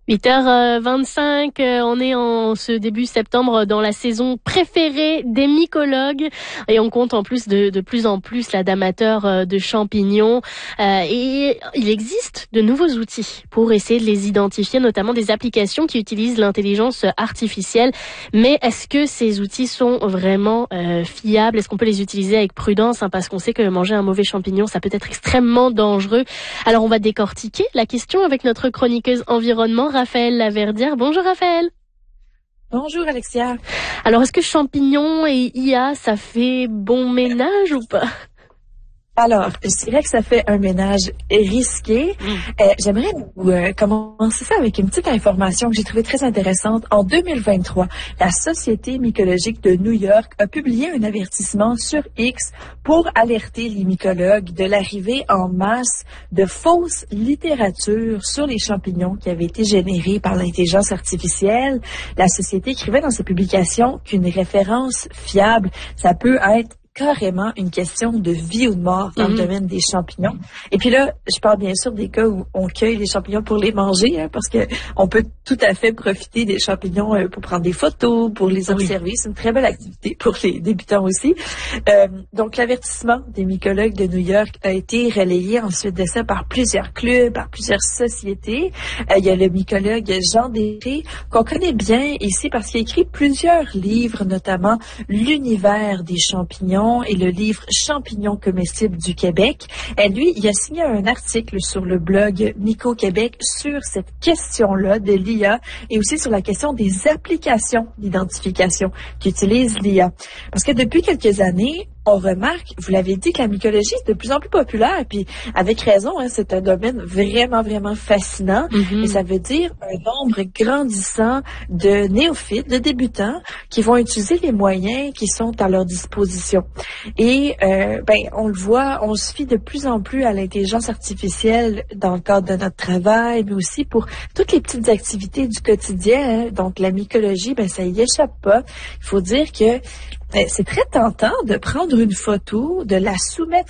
8h25, on est en ce début septembre dans la saison préférée des mycologues et on compte en plus de plus en plus là d'amateurs de champignons et il existe de nouveaux outils pour essayer de les identifier, notamment des applications qui utilisent l'intelligence artificielle. Mais est-ce que ces outils sont vraiment fiables? Est-ce qu'on peut les utiliser avec prudence, parce qu'on sait que manger un mauvais champignon, ça peut être extrêmement dangereux. Alors on va décortiquer la question avec notre chroniqueuse environnement, Raphaël Laverdière. Bonjour Raphaël. Bonjour Alexia. Alors est-ce que champignons et IA, ça fait bon ménage ou pas? Alors, je dirais que ça fait un ménage risqué. J'aimerais commencer ça avec une petite information que j'ai trouvée très intéressante. En 2023, la Société mycologique de New York a publié un avertissement sur X pour alerter les mycologues de l'arrivée en masse de fausses littératures sur les champignons qui avaient été générées par l'intelligence artificielle. La Société écrivait dans sa publication qu'une référence fiable, ça peut être carrément une question de vie ou de mort dans le domaine des champignons. Et puis là, je parle bien sûr des cas où on cueille les champignons pour les manger, parce que on peut tout à fait profiter des champignons pour prendre des photos, pour les observer. C'est une très belle activité pour les débutants aussi. Donc, l'avertissement des mycologues de New York a été relayé ensuite de ça par plusieurs clubs, par plusieurs sociétés. Il y a le mycologue Jean Desré, qu'on connaît bien ici parce qu'il a écrit plusieurs livres, notamment L'univers des champignons et le livre Champignons comestibles du Québec. Et lui, il a signé un article sur le blog Myco Québec sur cette question-là de l'IA et aussi sur la question des applications d'identification qu'utilise l'IA. Parce que depuis quelques années, on remarque, vous l'avez dit, que la mycologie est de plus en plus populaire, puis avec raison, c'est un domaine vraiment, vraiment fascinant. Et ça veut dire un nombre grandissant de néophytes, de débutants, qui vont utiliser les moyens qui sont à leur disposition. Et on le voit, on se fie de plus en plus à l'intelligence artificielle dans le cadre de notre travail, mais aussi pour toutes les petites activités du quotidien. Donc la mycologie, ça y échappe pas. Il faut dire que c'est très tentant de prendre une photo, de la soumettre